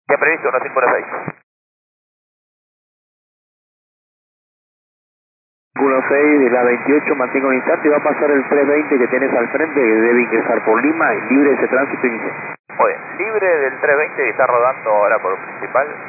Ya previsto, 1516. 16 de la 28, mantengo un instante y va a pasar el 320 que tenés al frente, que debe ingresar por Lima, y libre ese tránsito inicial. Muy bien, libre del 320 que está rodando ahora por principal.